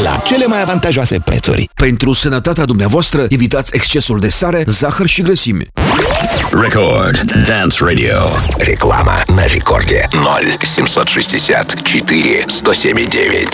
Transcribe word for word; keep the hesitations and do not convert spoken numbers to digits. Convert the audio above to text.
la cele mai avantajoase prețuri. Pentru sănătatea dumneavoastră, evitați excesul de sare, zahăr și grăsime. Record Dance Radio. Реклама на рекорде ноль семьсот шестьдесят четыре сто семь девять.